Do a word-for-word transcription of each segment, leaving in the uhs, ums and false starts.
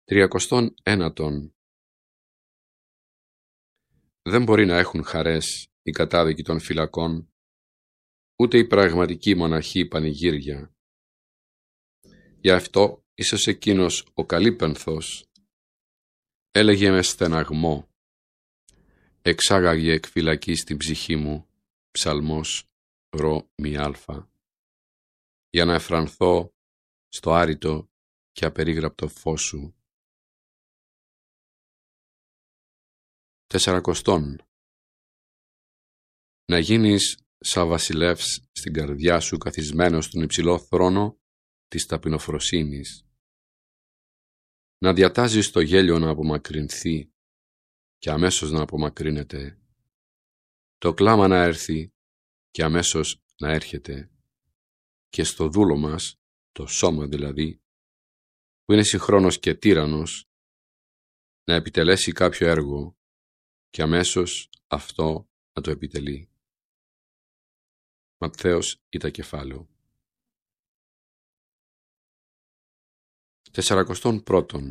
Τριακοστόν ένατον. Δεν μπορεί να έχουν χαρές οι κατάδικοι των φυλακών, ούτε οι πραγματικοί μοναχοί πανηγύρια. Γι' αυτό ίσως εκείνος ο καλύπενθος έλεγε με στεναγμό, εξάγαγε εκ φυλακής την ψυχή μου, ψαλμός ρο μη αλφα, για να εφρανθώ στο άρρητο και απερίγραπτο φως σου. Τεσσαρακοστόν. Να γίνεις σαν βασιλεύς στην καρδιά σου καθισμένος στον υψηλό θρόνο της ταπεινοφροσύνης. Να διατάζεις το γέλιο να απομακρυνθεί και αμέσως να απομακρύνεται. Το κλάμα να έρθει και αμέσως να έρχεται. Και στο δούλο μας, το σώμα δηλαδή, που είναι συγχρόνως και τύραννος, να επιτελέσει κάποιο έργο και αμέσως αυτό να το επιτελεί. Ματθαίος ήτα κεφάλαιο. Τεσσαρακοστόν πρώτον.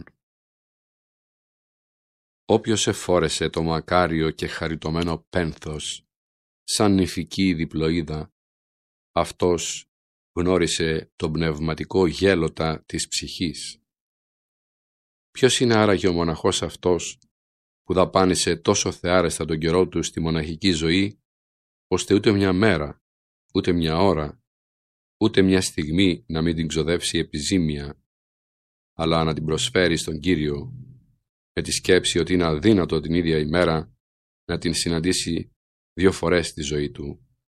Όποιος εφόρεσε το μακάριο και χαριτωμένο πένθος σαν νηφική διπλοίδα, αυτός γνώρισε τον πνευματικό γέλοτα της ψυχής. Ποιος είναι άραγε ο μοναχός αυτός που δαπάνησε τόσο θεάρεστα τον καιρό του στη μοναχική ζωή, ώστε ούτε μια μέρα, ούτε μια ώρα, ούτε μια στιγμή να μην την ξοδεύσει επιζήμια, αλλά να την προσφέρει στον Κύριο, με τη σκέψη ότι είναι αδύνατο την ίδια ημέρα να την συναντήσει δύο φορές στη ζωή του.